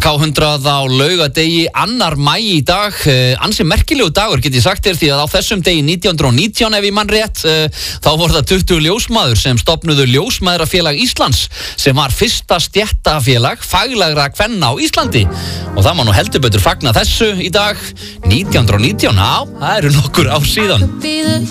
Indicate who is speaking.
Speaker 1: K100 á laugadegi, 2. maí í dag, ansi merkilegu dagur get ég sagt þér, því að á þessum degi 1919 ef ég mann rétt, þá voru það 20 ljósmaður sem stofnuðu Ljósmæðrafélag Íslands, sem var fyrsta stéttafélag faglægra kvenna á Íslandi, og það má nú heldur betur fagna þessu í dag, 1919, það eru nokkur ár síðan.